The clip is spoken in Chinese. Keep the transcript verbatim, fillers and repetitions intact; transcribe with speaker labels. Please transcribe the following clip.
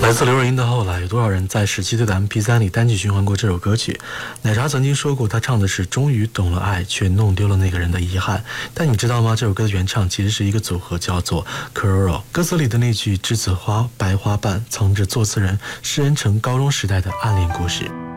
Speaker 1: 来自刘若英的后来，有多少人在十七岁的 M P 三 里单曲循环过这首歌曲？奶茶曾经说过，她唱的是终于懂了爱，却弄丢了那个人的遗憾。但你知道吗？这首歌的原唱其实是一个组合，叫做 Keroro。歌词里的那句栀子花白花瓣，藏着作词人施恩成高中时代的暗恋故事。